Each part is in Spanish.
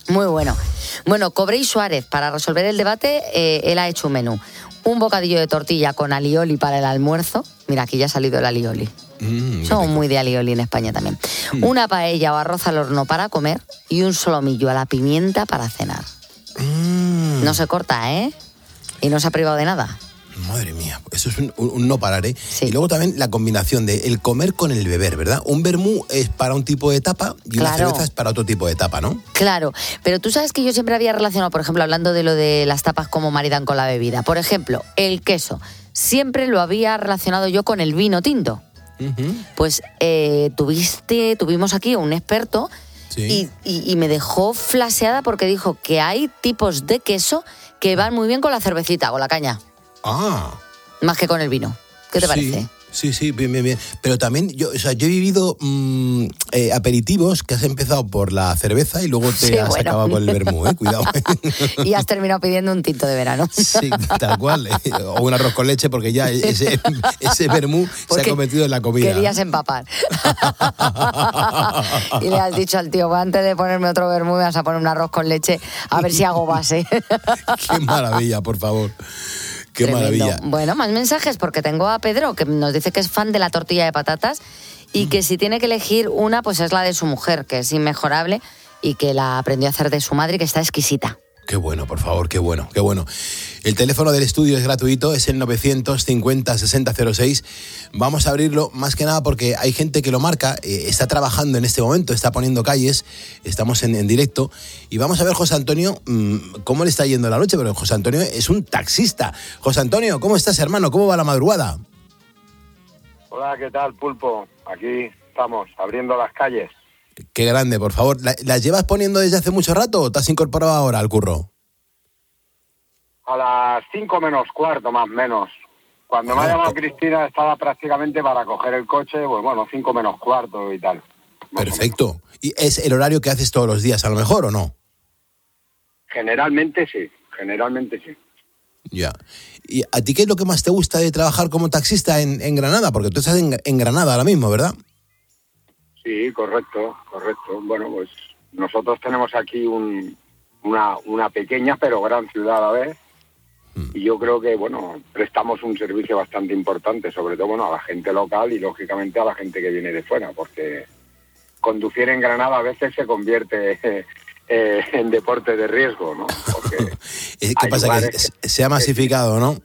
Muy bueno. Bueno, Cobrey Suárez, para resolver el debate, él ha hecho un menú. Un bocadillo de tortilla con alioli para el almuerzo. Mira, aquí ya ha salido el alioli. Somos muy de alioli en España también. Una paella o arroz al horno para comer y un solomillo a la pimienta para cenar. No se corta, ¿eh? Y no se ha privado de nada. Madre mía, eso es un no parar, ¿eh? Sí. Y luego también la combinación de el comer con el beber, ¿verdad? Un vermú es para un tipo de tapa y una cerveza es para otro tipo de tapa, ¿no? Claro, pero tú sabes que yo siempre había relacionado, por ejemplo, hablando de lo de las tapas como maridan con la bebida. Por ejemplo, el queso. Siempre lo había relacionado yo con el vino tinto. Pues tuvimos aquí un experto y me dejó flaseada porque dijo que hay tipos de queso que van muy bien con la cervecita, con la caña. Más que con el vino. ¿Qué te parece? Sí, bien. Pero también, yo he vivido aperitivos que has empezado por la cerveza y luego te has acabado con el vermú, cuidado. Y has terminado pidiendo un tinto de verano. Sí, tal cual. O un arroz con leche, porque ya ese vermú se ha convertido en la comida. Querías empapar. Y le has dicho al tío, antes de ponerme otro vermú, me vas a poner un arroz con leche, a ver si hago base. Qué maravilla, por favor. Qué Tremendo. Maravilla. Bueno, más mensajes, porque tengo a Pedro, que nos dice que es fan de la tortilla de patatas y que si tiene que elegir una, pues es la de su mujer, que es inmejorable y que la aprendió a hacer de su madre y que está exquisita. Qué bueno, por favor, qué bueno. El teléfono del estudio es gratuito, es el 950-6006. Vamos a abrirlo más que nada porque hay gente que lo marca, está trabajando en este momento, está poniendo calles, estamos en directo. Y vamos a ver, José Antonio, cómo le está yendo la noche, pero José Antonio es un taxista. José Antonio, ¿cómo estás, hermano? ¿Cómo va la madrugada? Hola, ¿qué tal, Pulpo? Aquí estamos, abriendo las calles. Qué grande, por favor. ¿Las llevas poniendo desde hace mucho rato o te has incorporado ahora al curro? A las 5 menos cuarto, más o menos. Cuando me ha llamado Cristina estaba prácticamente para coger el coche, pues bueno, 5 menos cuarto y tal. Perfecto. ¿Y es el horario que haces todos los días, a lo mejor, o no? Generalmente sí. Ya. ¿Y a ti qué es lo que más te gusta de trabajar como taxista en Granada? Porque tú estás en Granada ahora mismo, ¿verdad? Sí, correcto. Bueno, pues nosotros tenemos aquí una pequeña pero gran ciudad a la vez. Y yo creo que, bueno, prestamos un servicio bastante importante, sobre todo, bueno, a la gente local y, lógicamente, a la gente que viene de fuera, porque conducir en Granada a veces se convierte en deporte de riesgo, ¿no? Porque ¿qué pasa? Que se ha masificado, ¿no?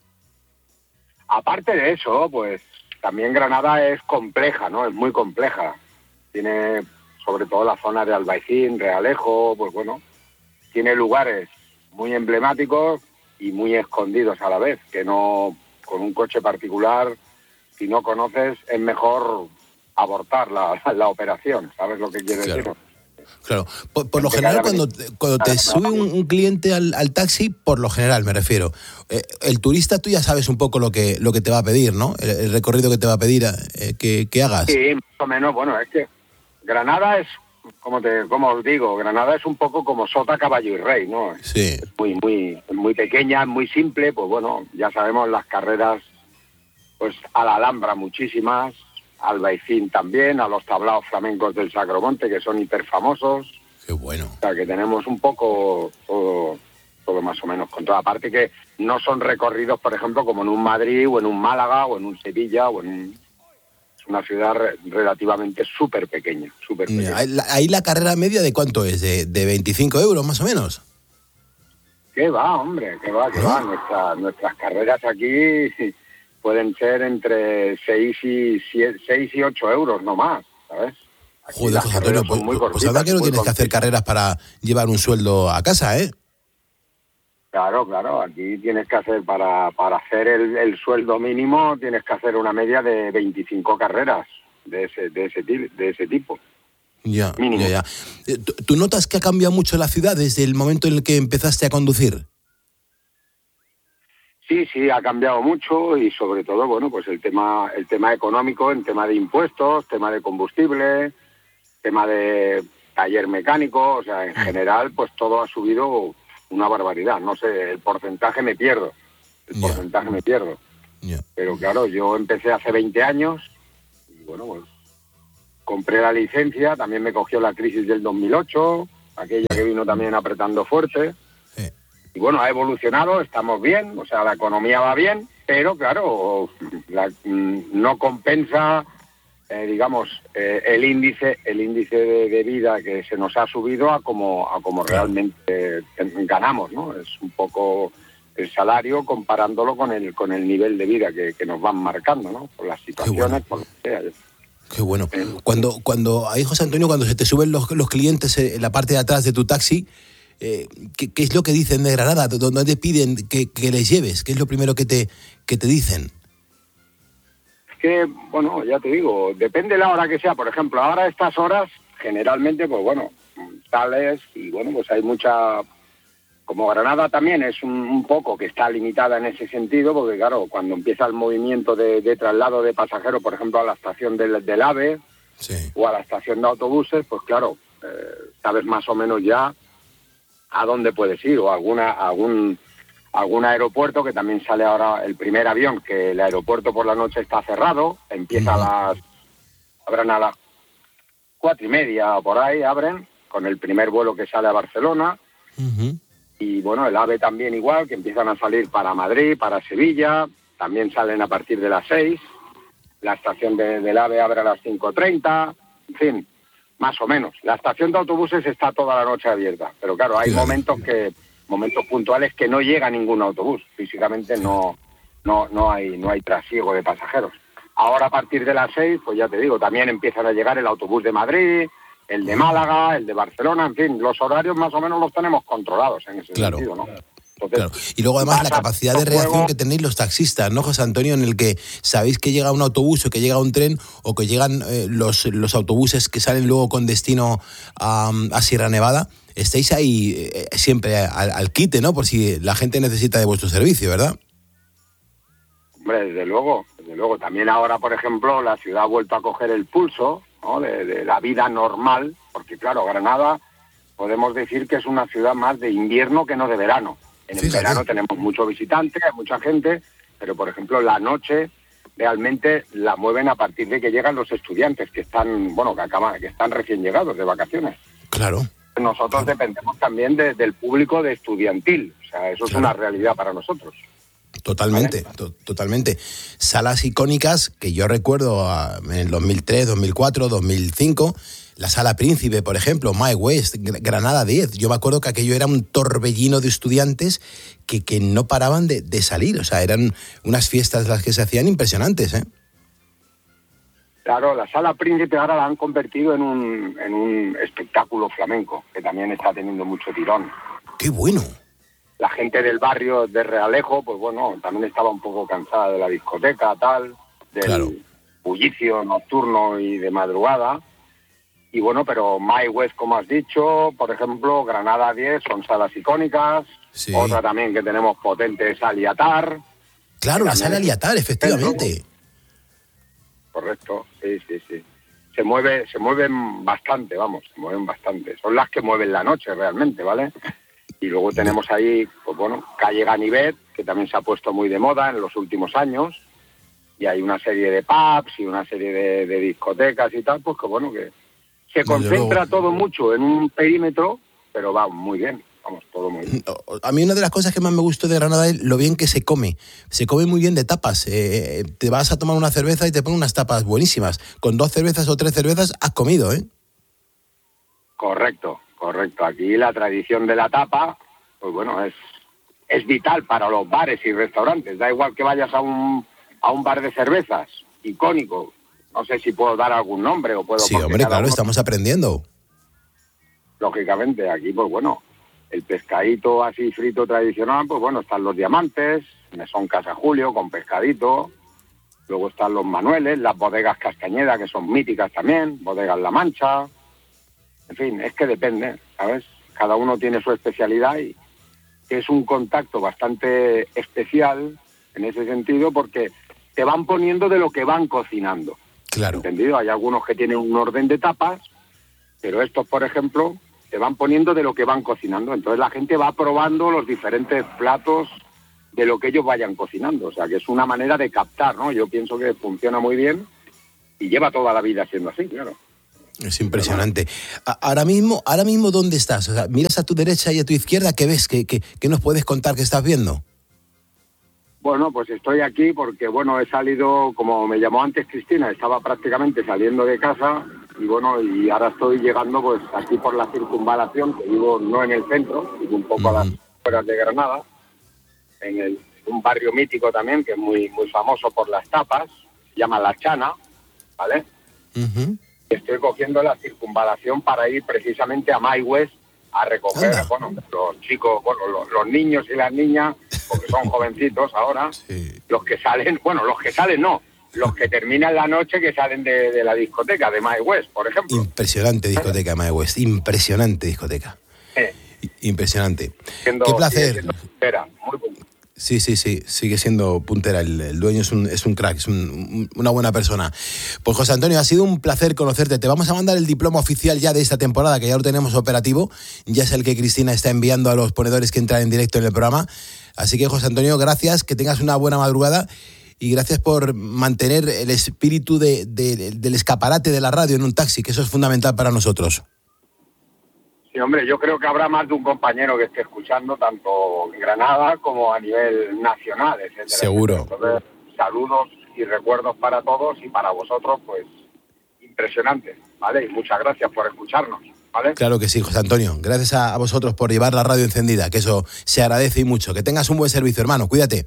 Aparte de eso, pues, también Granada es compleja, ¿no? Es muy compleja. Tiene, sobre todo, la zona de Albaicín, Realejo, pues, bueno, tiene lugares muy emblemáticos y muy escondidos a la vez, que no, con un coche particular, si no conoces, es mejor abortar la operación, ¿sabes lo que quiero decir? Claro, por lo general cuando te sube un cliente al taxi, por lo general me refiero, el turista tú ya sabes un poco lo que te va a pedir, ¿no? El recorrido que te va a pedir que hagas. Sí, más o menos, bueno, es que Granada es, como os digo, Granada es un poco como Sota, Caballo y Rey, ¿no? Sí. Es muy pequeña, muy simple, pues bueno, ya sabemos las carreras, pues a la Alhambra muchísimas, al Baicín también, a los tablaos flamencos del Sacromonte, que son hiperfamosos. Qué bueno. O sea, que tenemos un poco todo más o menos controlado. Aparte que no son recorridos, por ejemplo, como en un Madrid o en un Málaga o en un Sevilla o es una ciudad relativamente súper pequeña. Ahí la carrera media, ¿de cuánto es? ¿De 25 euros más o menos? ¿Qué va, hombre? ¿Qué va? Nuestras carreras aquí pueden ser entre 6 y 8 euros, no más, ¿sabes? Aquí joder, José Antonio, pues ahora que no tienes que hacer carreras para llevar un sueldo a casa, ¿eh? Claro, aquí tienes que hacer, para hacer el sueldo mínimo, tienes que hacer una media de 25 carreras de ese tipo. Ya. Mínimo. Ya. ¿Tú notas que ha cambiado mucho la ciudad desde el momento en el que empezaste a conducir? Sí, ha cambiado mucho y sobre todo, bueno, pues el tema económico, el tema de impuestos, tema de combustible, tema de taller mecánico, o sea, en general, pues todo ha subido una barbaridad. No sé, el porcentaje me pierdo. Yeah. Pero claro, yo empecé hace 20 años y bueno, pues compré la licencia, también me cogió la crisis del 2008, aquella que vino también apretando fuerte. Y bueno, ha evolucionado, estamos bien, o sea, la economía va bien, pero claro, no compensa, el índice de vida que se nos ha subido a como realmente ganamos, ¿no? Es un poco el salario comparándolo con el nivel de vida que nos van marcando, ¿no? Por las situaciones, por lo que sea. Qué bueno. Cuando ahí, José Antonio, cuando se te suben los clientes en la parte de atrás de tu taxi, ¿qué es lo que dicen de Granada? ¿Dónde te piden que les lleves? ¿Qué es lo primero que te dicen? Es que, bueno, ya te digo, depende la hora que sea. Por ejemplo, ahora a estas horas, generalmente, pues bueno, sales y bueno, pues hay mucha... Como Granada también es un poco que está limitada en ese sentido, porque claro, cuando empieza el movimiento de traslado de pasajeros, por ejemplo, a la estación del AVE o a la estación de autobuses, pues claro, sabes más o menos ya a dónde puedes ir, o algún aeropuerto, que también sale ahora el primer avión, que el aeropuerto por la noche está cerrado, empieza abren a las 4:30 o por ahí, abren, con el primer vuelo que sale a Barcelona. Y bueno, el AVE también igual, que empiezan a salir para Madrid, para Sevilla, también salen a partir de las 6, la estación del AVE abre a las 5:30, en fin, más o menos. La estación de autobuses está toda la noche abierta, pero claro, hay momentos puntuales que no llega ningún autobús, físicamente no hay trasiego de pasajeros. Ahora a partir de las 6, pues ya te digo, también empiezan a llegar el autobús de Madrid, el de Málaga, el de Barcelona, en fin, los horarios más o menos los tenemos controlados en ese sentido, ¿no? Entonces, y luego además la capacidad de reacción que tenéis los taxistas, ¿no, José Antonio? En el que sabéis que llega un autobús o que llega un tren o que llegan los autobuses que salen luego con destino a Sierra Nevada. Estáis ahí siempre al quite, ¿no? Por si la gente necesita de vuestro servicio, ¿verdad? Hombre, desde luego. También ahora, por ejemplo, la ciudad ha vuelto a coger el pulso, ¿no? de la vida normal, porque claro, Granada podemos decir que es una ciudad más de invierno que no de verano. En el verano tenemos muchos visitantes, hay mucha gente, pero por ejemplo la noche realmente la mueven a partir de que llegan los estudiantes que están, que están recién llegados de vacaciones. Claro. Nosotros dependemos también del público de estudiantil, o sea, eso es una realidad para nosotros. Totalmente, ¿vale? Totalmente. Salas icónicas que yo recuerdo en el 2003, 2004, 2005, la Sala Príncipe, por ejemplo, My West, Granada 10. Yo me acuerdo que aquello era un torbellino de estudiantes que no paraban de salir. O sea, eran unas fiestas las que se hacían impresionantes, ¿eh? Claro, la Sala Príncipe ahora la han convertido en un espectáculo flamenco, que también está teniendo mucho tirón. ¡Qué bueno! La gente del barrio de Realejo, pues bueno, también estaba un poco cansada de la discoteca, del bullicio nocturno y de madrugada. Y bueno, pero My West, como has dicho, por ejemplo, Granada 10 son salas icónicas. Sí. Otra también que tenemos potente es Aliatar. Claro, la sala Aliatar, efectivamente. Correcto, sí. Se mueven bastante, se mueven bastante. Son las que mueven la noche realmente, ¿vale? Y luego tenemos ahí, pues bueno, Calle Ganivet, que también se ha puesto muy de moda en los últimos años. Y hay una serie de pubs y una serie de discotecas y tal, pues que bueno, que se concentra todo mucho en un perímetro, pero va muy bien, todo muy bien. A mí una de las cosas que más me gustó de Granada es lo bien que se come. Se come muy bien de tapas. Te vas a tomar una cerveza y te ponen unas tapas buenísimas. Con 2 cervezas o 3 cervezas has comido, ¿eh? Correcto. Aquí la tradición de la tapa, pues bueno, es vital para los bares y restaurantes. Da igual que vayas a un bar de cervezas, icónico. No sé si puedo dar algún nombre o puedo... Sí, hombre, claro, estamos aprendiendo. Lógicamente, aquí, pues bueno, el pescadito así frito tradicional, pues bueno, están los Diamantes, Mesón Casa Julio con pescadito, luego están los Manueles, las bodegas Castañeda, que son míticas también, bodegas La Mancha, en fin, es que depende, ¿sabes? Cada uno tiene su especialidad y es un contacto bastante especial en ese sentido porque te van poniendo de lo que van cocinando. Claro. ¿Entendido? Hay algunos que tienen un orden de tapas, pero estos, por ejemplo, te van poniendo de lo que van cocinando. Entonces la gente va probando los diferentes platos de lo que ellos vayan cocinando. O sea, que es una manera de captar, ¿no? Yo pienso que funciona muy bien y lleva toda la vida siendo así, claro. Es impresionante. Ahora mismo, ¿dónde estás? O sea, miras a tu derecha y a tu izquierda, ¿qué ves? ¿Qué nos puedes contar que estás viendo? Bueno, pues estoy aquí porque, he salido, como me llamó antes Cristina, estaba prácticamente saliendo de casa y ahora estoy llegando pues aquí por la circunvalación, que vivo no en el centro, vivo un poco a las afueras de Granada, en un barrio mítico también, que es muy, muy famoso por las tapas, se llama La Chana, ¿vale? Estoy cogiendo la circunvalación para ir precisamente a My West a recoger, los chicos, los niños y las niñas, porque son jovencitos ahora, los que salen no, los que terminan la noche que salen de la discoteca de My West, por ejemplo. Impresionante discoteca My West, impresionante discoteca. Impresionante. Qué placer. Muy bonito. Sí, sigue siendo puntera. El dueño es un crack, es una buena persona. Pues José Antonio, ha sido un placer conocerte. Te vamos a mandar el diploma oficial ya de esta temporada, que ya lo tenemos operativo. Ya es el que Cristina está enviando a los ponedores que entran en directo en el programa. Así que, José Antonio, gracias, que tengas una buena madrugada y gracias por mantener el espíritu del escaparate de la radio en un taxi, que eso es fundamental para nosotros. Sí, hombre, yo creo que habrá más de un compañero que esté escuchando, tanto en Granada como a nivel nacional, etcétera. Seguro. Entonces, saludos y recuerdos para todos y para vosotros, pues, impresionante, ¿vale? Y muchas gracias por escucharnos, ¿vale? Claro que sí, José Antonio. Gracias a vosotros por llevar la radio encendida, que eso se agradece y mucho. Que tengas un buen servicio, hermano. Cuídate.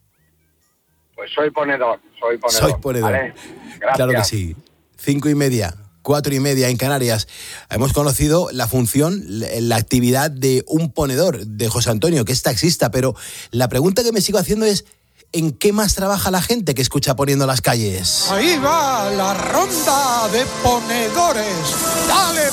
Pues soy ponedor. ¿Vale? Gracias. Claro que sí. 5:30. 4:30 en Canarias. Hemos conocido la función, la actividad de un ponedor, de José Antonio, que es taxista, pero la pregunta que me sigo haciendo es, ¿en qué más trabaja la gente que escucha Poniendo las Calles? Ahí va la ronda de ponedores. ¡Dale,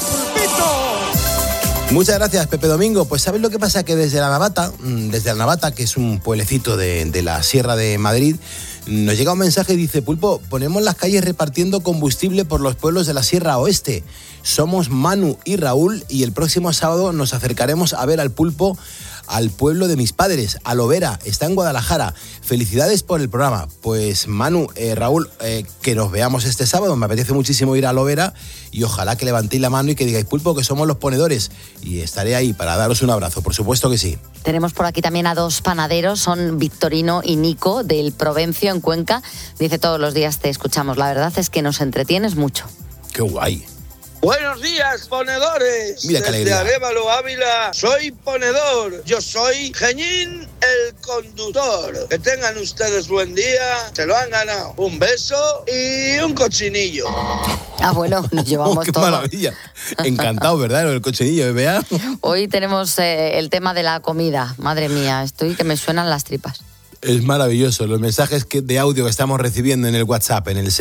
pulpito! Muchas gracias, Pepe Domingo. Pues ¿sabes lo que pasa? Que desde la Navata, que es un pueblecito de la Sierra de Madrid, nos llega un mensaje y dice: Pulpo, ponemos las calles repartiendo combustible por los pueblos de la Sierra Oeste. Somos Manu y Raúl y el próximo sábado nos acercaremos a ver al Pulpo al pueblo de mis padres, a Lovera, está en Guadalajara. Felicidades por el programa. Pues Manu, Raúl, que nos veamos este sábado. Me apetece muchísimo ir a Lovera y ojalá que levantéis la mano y que digáis: Pulpo, que somos los ponedores. Y estaré ahí para daros un abrazo, por supuesto que sí. Tenemos por aquí también a dos panaderos, son Victorino y Nico del Provencio en Cuenca. Dice: todos los días te escuchamos, la verdad es que nos entretienes mucho. ¡Qué guay! Buenos días, ponedores. Mira qué alegría. Desde Arévalo, Ávila, soy ponedor. Yo soy Geñín, el conductor. Que tengan ustedes buen día. Se lo han ganado. Un beso y un cochinillo. Ah, bueno, nos llevamos ¡Qué todo. maravilla! Encantado, ¿verdad? El cochinillo, ¿vea? Hoy tenemos el tema de la comida. Madre mía, estoy que me suenan las tripas. Es maravilloso. Los mensajes de audio que estamos recibiendo en el WhatsApp, en el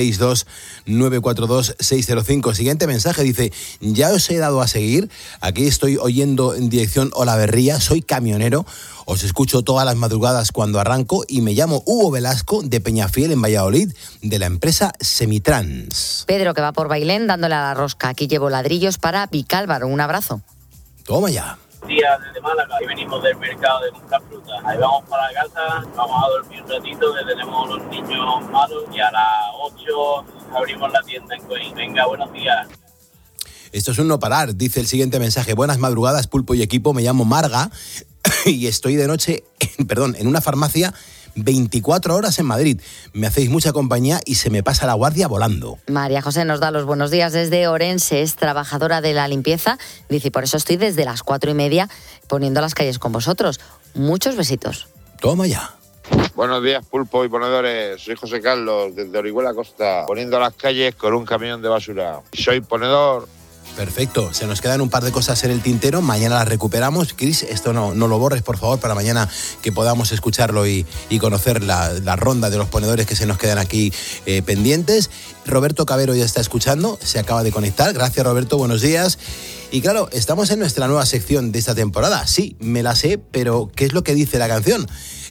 662-942-605. Siguiente mensaje dice: ya os he dado a seguir. Aquí estoy oyendo en dirección Olaverría. Soy camionero. Os escucho todas las madrugadas cuando arranco y me llamo Hugo Velasco de Peñafiel en Valladolid, de la empresa Semitrans. Pedro, que va por Bailén dándole a la rosca. Aquí llevo ladrillos para Vicálvaro. Un abrazo. Toma ya. Días desde Málaga y venimos del mercado de comprar fruta. Ahí vamos para la casa, vamos a dormir un ratito, que tenemos los niños malos, y a las 8 abrimos la tienda en Coín. Venga, buenos días. Esto es un no parar, dice el siguiente mensaje. Buenas madrugadas, Pulpo y equipo, me llamo Marga y estoy de noche, en una farmacia 24 horas en Madrid. Me hacéis mucha compañía y se me pasa la guardia volando. María José nos da los buenos días desde Orense, es trabajadora de la limpieza. Dice: por eso estoy desde las 4:30 poniendo las calles con vosotros. Muchos besitos. Toma ya. Buenos días, Pulpo y ponedores. Soy José Carlos, desde Orihuela Costa, poniendo las calles con un camión de basura. Soy ponedor. Perfecto, se nos quedan un par de cosas en el tintero, mañana las recuperamos. Cris, esto no lo borres, por favor, para mañana que podamos escucharlo y conocer la ronda de los ponedores que se nos quedan aquí pendientes. Roberto Cabero ya está escuchando, se acaba de conectar. Gracias, Roberto, buenos días. Y claro, estamos en nuestra nueva sección de esta temporada. Sí, me la sé, pero ¿qué es lo que dice la canción?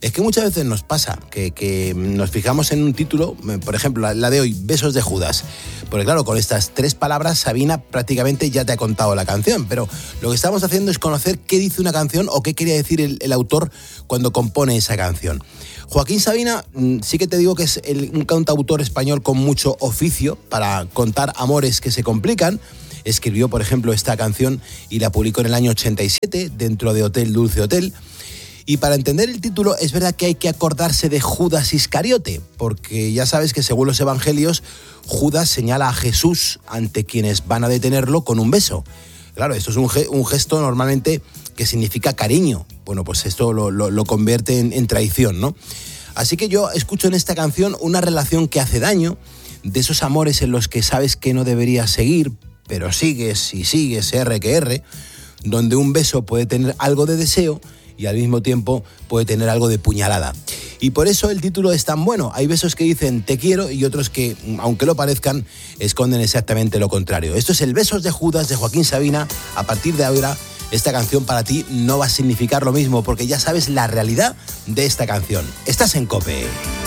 Es que muchas veces nos pasa que nos fijamos en un título, por ejemplo, la de hoy, Besos de Judas. Porque claro, con estas 3 palabras, Sabina prácticamente ya te ha contado la canción, pero lo que estamos haciendo es conocer qué dice una canción o qué quería decir el autor cuando compone esa canción. Joaquín Sabina, sí que te digo que es un cantautor español con mucho oficio para contar amores que se complican. Escribió, por ejemplo, esta canción y la publicó en el año 87 dentro de Hotel Dulce Hotel. Y para entender el título es verdad que hay que acordarse de Judas Iscariote, porque ya sabes que según los evangelios, Judas señala a Jesús ante quienes van a detenerlo con un beso. Claro, esto es un gesto normalmente que significa cariño. Bueno, pues esto lo convierte en traición, ¿no? Así que yo escucho en esta canción una relación que hace daño, de esos amores en los que sabes que no deberías seguir, pero sigues y sigues, R que R, donde un beso puede tener algo de deseo y al mismo tiempo puede tener algo de puñalada. Y por eso el título es tan bueno. Hay besos que dicen te quiero y otros que, aunque lo parezcan, esconden exactamente lo contrario. Esto es el Besos de Judas de Joaquín Sabina. A partir de ahora, esta canción para ti no va a significar lo mismo porque ya sabes la realidad de esta canción. Estás en COPE.